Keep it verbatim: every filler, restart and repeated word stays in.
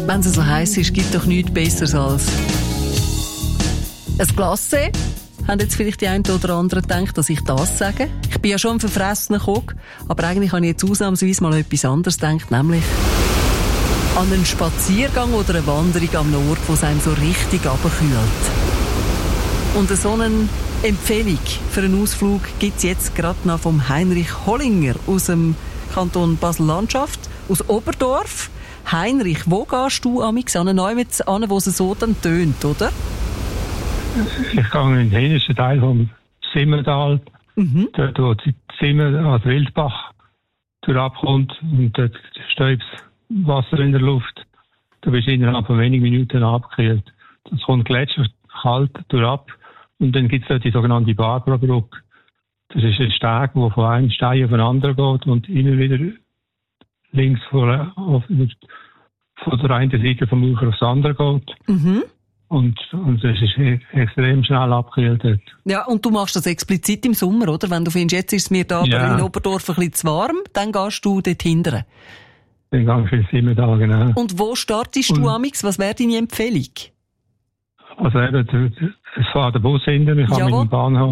Wenn es so heiß ist, gibt doch nichts Besseres als ein Glacé. Haben jetzt vielleicht die einen oder anderen gedacht, dass ich das sage? Ich bin ja schon ein verfressener Koch, aber eigentlich habe ich jetzt ausnahmsweise mal etwas anderes gedacht, nämlich an einen Spaziergang oder eine Wanderung an einem Ort, wo es einem so richtig runterkühlt. Und so eine Empfehlung für einen Ausflug gibt es jetzt gerade noch vom Heinrich Hollinger aus dem Kanton Basel-Landschaft, aus Oberdorf. Heinrich, wo gehst du amigs an einen Ort an, wo es so dann tönt, oder? Ich gehe in den hintersten Teil vom Simmental, mhm. dort wo die Simmer an der Wildbach durchabkommt und dort steht Wasser in der Luft. Du bist innerhalb von wenigen Minuten abgekühlt. Das kommt gletscherkalt durchab und dann gibt es dort die sogenannte Barbara-Brücke. Das ist ein Steg, der von einem Stein auf den anderen geht und immer wieder links von, auf, von der einen Seite vom Ufer aufs andere geht. Mhm. Und, und es ist extrem schnell abgekühlt dort. Ja, und du machst das explizit im Sommer, oder? Wenn du findest, jetzt ist es mir da ja. in Oberdorf ein bisschen zu warm, dann gehst du dort hindern. Dann gehe ich für sieben Tage, genau. Und wo startest und, du amix? Was wäre deine Empfehlung? Also eben, es fährt der Bus hinter, ich habe mit dem Bahnhof